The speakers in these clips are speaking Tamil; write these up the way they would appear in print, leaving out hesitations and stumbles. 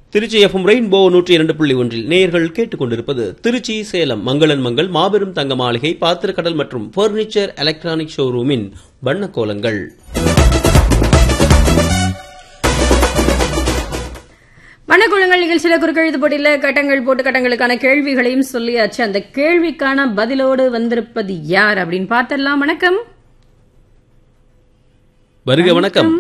திருச்சி எஃப்எம் ரெயின்போ 102.1 நேயர்கள் கேட்டுக்கொண்டிருப்பது திருச்சி சேலம் மங்களன் மங்கள் மாபெரும் தங்க மாளிகை பாத்திரக்கடல் மற்றும் பர்னிச்சர் எலக்ட்ரானிக் ஷோரூமின் வண்ணக்கோலங்கள். வண்ணக்கோலங்கள் நிகழ்ச்சியில குறுக்கெழுத்து போட்டியில கட்டங்கள் போட்டு கட்டங்களுக்கான கேள்விகளையும் சொல்லியாச்சு. அந்த கேள்விக்கான பதிலோடு வந்திருப்பது யார் அப்படின்னு பார்த்தரலாம். வணக்கம். வருக. வணக்கம்.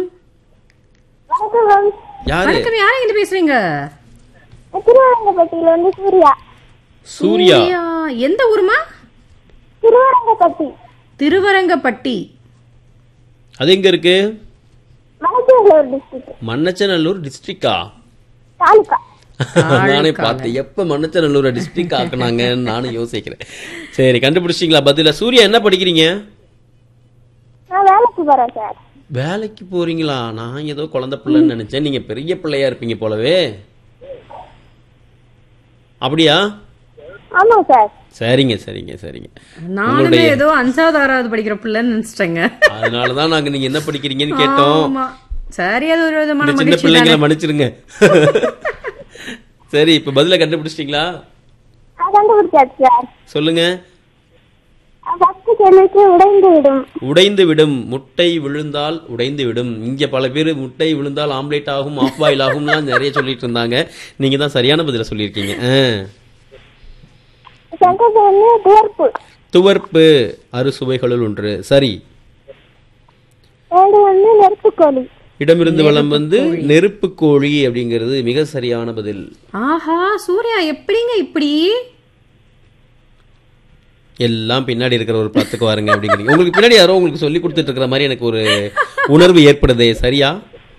வணக்கம். யார இங்க பேசுறீங்க? திருவரங்கப்பட்டியில இருந்து சூர்யா. சூர்யா எந்த ஊருமா? திருவரங்கப்பட்டி. திருவரங்கப்பட்டி அது எங்க இருக்கு? மணச்சநல்லூர் டிஸ்ட்ரிக்ட். மண்ணச்சநல்லூர் டிஸ்ட்ரிக்டா? தாலுகா. நானே பார்த்தேன் எப்ப மண்ணச்சநல்லூர் டிஸ்ட்ரிக்ட் ஆக்குனாங்கன்னு நானும் யோசிக்கிறேன். சரி, கண்டுபிடிச்சிங்களா பதில? சூர்யா என்ன படிக்கிறீங்க? நான் வேலைக்கு போறேன் சார். வேலைக்கு போறீங்களா? நான் ஏதோ குழந்தை பிள்ளைன்னு நினைச்சேன். நீங்க பெரிய பிள்ளையா இருப்பீங்க போலவே. அப்படியா? ஆமா சார். சரிங்க சரிங்க சரிங்க. நானுமே ஏதோ 5வது 6வது படிக்கிற பிள்ளைன்னு நினைச்சிட்டேங்க. அதனாலதான் நாங்க நீங்க என்ன படிக்கிறீங்கன்னு கேட்டோம். சரி, அது ஒரு விதமான சின்ன பிள்ளைங்களை மன்னிச்சிருங்க. சரி, இப்ப பதில கண்டுபிடிச்சிட்டீங்களா? கண்டுபிடிச்சாச்சு சார். சொல்லுங்க. ஃபர்ஸ்ட் கேள்விக்கு உடைந்து விடும். உடைந்து விடும். முட்டை விழுந்தால் உடைந்து விடும். இங்க பல பேர் முட்டை விழுந்தால் ஆம்லேட் ஆகும், ஆஃப் பாயில் ஆகும்லாம் நிறைய சொல்லிட்டு இருந்தாங்க. நீங்க தான் சரியான பதில சொல்லியிருக்கீங்க. துவர்ப்பு. துவர்ப்பு அறுசுவைகளுள் ஒன்று. சரி. நெருப்புக்கோழி. இடமிருந்து வளம் வந்து நெருப்பு கோழி அப்படிங்கிறது மிக சரியான பதில். ஆஹா, சூர்யா எப்படிங்க இப்படி எல்லாம் பின்னாடி இருக்கிற ஒரு 10க்கு வாருங்க அப்படிங்கிறீங்க. உங்களுக்கு பின்னாடி யாரோ உங்களுக்கு சொல்லி கொடுத்துட்டு இருக்கிற மாதிரி எனக்கு ஒரு உணர்வு ஏற்படுதே. சரியா?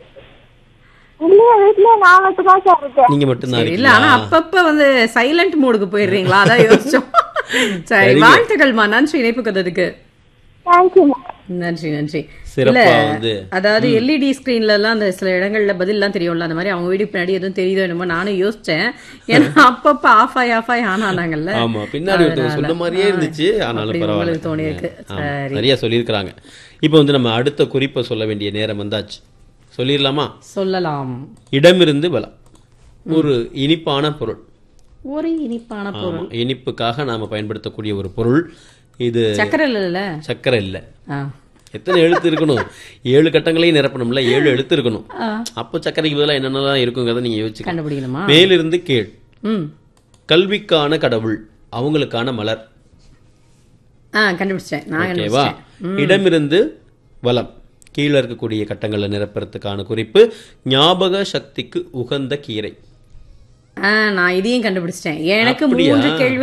நீங்க மட்டும்தான் இல்ல, ஆனா அப்பப்ப வந்து சைலண்ட் மோடுக்கு போயிடுறீங்களா? அதான் யோசிச்சோம். சரி, வாழ்த்துக்கள்மா. நன்றி இணைப்புக்கு வந்ததுக்கு. நன்றி நன்றி. அதாவது எல்இடி ஸ்கிரீன்ல எல்லாம் அந்த சில இடங்கள்ல பதில் எல்லாம் தெரியும்ல, அந்த மாதிரி அவங்க வீடு பின்னாடி எதுவும் தெரியுதோ என்னமோ நானும் யோசிச்சேன். ஏன்னா அப்பப்ப ஆஃப் ஆகி ஆனாங்கல்ல. ஆமா, பின்னாடி சொன்ன மாதிரியே இருந்துச்சு. ஆனாலும் பரவாயில்ல, தோணி இருக்கு. நிறைய சொல்லியிருக்காங்க. இப்போ வந்து நம்ம அடுத்த குறிப்பை சொல்ல வேண்டிய நேரம் வந்தாச்சு. சொல்லிடலாமா? சொல்லலாம். இடமிருந்து வளம் ஒரு இனிப்பான பொருள். ஒரு இனிப்பான பொருள். இனிப்புக்காக நாம பயன்படுத்தக்கூடிய ஒரு பொருள் இது. சக்கரை இல்ல. சக்கரை இல்ல. எத்தனை எழுத்து இருக்கணும்? 7 கட்டங்களையும் நிரப்பணும்ல. 7 எழுத்து இருக்கணும். அப்போ சக்கரைக்கு பதிலாக என்னென்னலாம் இருக்குங்கிறத நீங்க யோசிச்சு கண்டுபிடிக்கணுமா? மேலிருந்து கீழ். கல்விக்கான கடவுள், அவங்களுக்கான மலர். கண்டுபிடிச்சேன். ஓகேவா? இடமிருந்து வலம் கீழே இருக்கக்கூடிய கட்டங்களை நிரப்புறதுக்கான குறிப்பு. ஞாபக சக்திக்கு உகந்த கீரை. நான் இதையும் கண்டுபிடிச்சிட்டேன். எனக்கு 3 கேள்வி